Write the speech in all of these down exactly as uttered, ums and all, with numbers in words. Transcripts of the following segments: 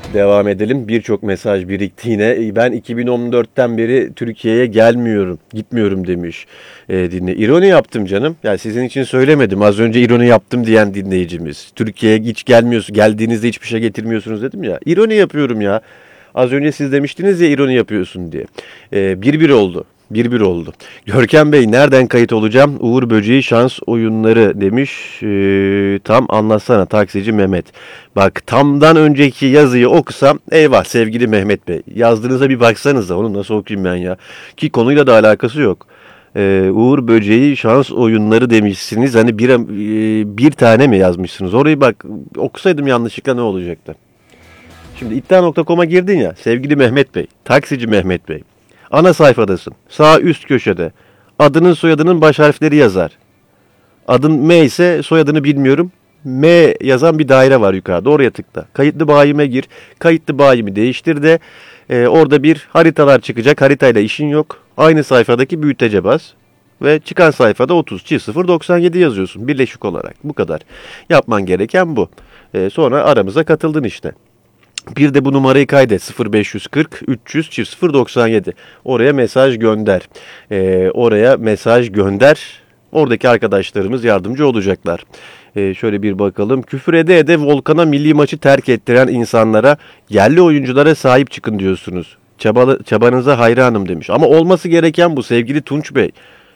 Devam edelim. Birçok mesaj birikti yine. Ben iki bin on dörtten beri Türkiye'ye gelmiyorum, gitmiyorum demiş e, dinle. İroni yaptım canım. Yani sizin için söylemedim. Az önce ironi yaptım diyen dinleyicimiz. Türkiye'ye hiç gelmiyorsun, geldiğinizde hiçbir şey getirmiyorsunuz dedim ya. İroni yapıyorum ya. Az önce siz demiştiniz ya ironi yapıyorsun diye. E, bir bir oldu. Bir bir oldu. Görkem Bey nereden kayıt olacağım? Uğur Böceği şans oyunları demiş. Ee, tam anlatsana taksici Mehmet. Bak tamdan önceki yazıyı okusam eyvah sevgili Mehmet Bey. Yazdığınıza bir baksanıza onu nasıl okuyayım ben ya. Ki konuyla da alakası yok. Ee, Uğur Böceği şans oyunları demişsiniz. Hani bir, e, bir tane mi yazmışsınız? Orayı bak okusaydım yanlışlıkla ne olacaktı? Şimdi iddia nokta com'a girdin ya sevgili Mehmet Bey. Taksici Mehmet Bey. Ana sayfadasın. Sağ üst köşede. Adının soyadının baş harfleri yazar. Adın M ise soyadını bilmiyorum. M yazan bir daire var yukarıda. Oraya tıkla. Kayıtlı bayime gir. Kayıtlı bayimi değiştir de e, orada bir haritalar çıkacak. Haritayla işin yok. Aynı sayfadaki büyütece bas. Ve çıkan sayfada otuz çift sıfır doksan yedi yazıyorsun. Birleşik olarak. Bu kadar. Yapman gereken bu. E, sonra aramıza katıldın işte. Bir de bu numarayı kaydet sıfır beş kırk üç yüz çift sıfır doksan yedi. Oraya mesaj gönder. Ee, oraya mesaj gönder. Oradaki arkadaşlarımız yardımcı olacaklar. Ee, şöyle bir bakalım. Küfür ede ede Volkan'a milli maçı terk ettiren insanlara yerli oyunculara sahip çıkın diyorsunuz. Çabalı, çabanıza hayranım demiş. Ama olması gereken bu sevgili Tunç Bey.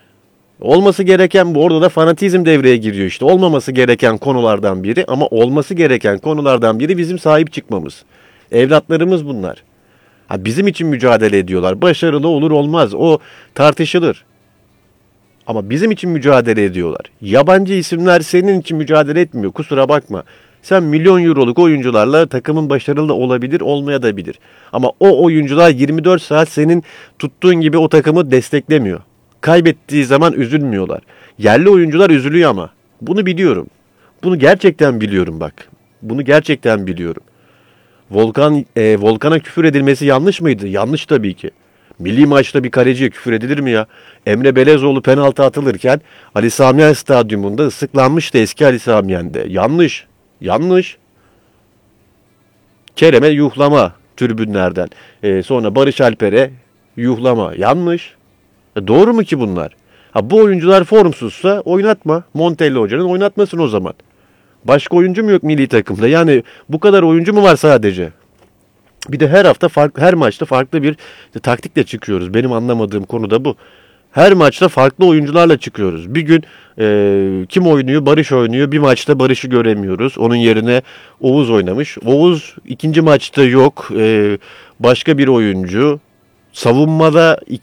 Olması gereken bu. Orada da fanatizm devreye giriyor işte. Olmaması gereken konulardan biri ama olması gereken konulardan biri bizim sahip çıkmamız. Evlatlarımız bunlar. Ha, bizim için mücadele ediyorlar. Başarılı olur olmaz o tartışılır. Ama bizim için mücadele ediyorlar. Yabancı isimler senin için mücadele etmiyor. Kusura bakma. Sen milyon euroluk oyuncularla takımın başarılı olabilir, olmayabilir. Ama o oyuncular yirmi dört saat senin tuttuğun gibi o takımı desteklemiyor. Kaybettiği zaman üzülmüyorlar. Yerli oyuncular üzülüyor ama. Bunu biliyorum. Bunu gerçekten biliyorum bak. Bunu gerçekten biliyorum. Volkan e, Volkan'a küfür edilmesi yanlış mıydı? Yanlış tabii ki. Milli maçta bir kaleciye küfür edilir mi ya? Emre Belezoğlu penaltı atılırken Ali Sami Yen stadyumunda ıslıklanmıştı eski Ali Sami Yen'de. Yanlış. Yanlış. Kerem'e yuhlama tribünlerden. E, sonra Barış Alper'e yuhlama. Yanlış. E, doğru mu ki bunlar? Ha, bu oyuncular formsuzsa oynatma. Montella hocanın oynatmasın o zaman. Başka oyuncu mu yok milli takımda? Yani bu kadar oyuncu mu var sadece? Bir de her hafta farklı, her maçta farklı bir işte, taktikle çıkıyoruz. Benim anlamadığım konu da bu. Her maçta farklı oyuncularla çıkıyoruz. Bir gün e, kim oynuyor? Barış oynuyor. Bir maçta Barış'ı göremiyoruz. Onun yerine Oğuz oynamış. Oğuz ikinci maçta yok. E, başka bir oyuncu. Savunmada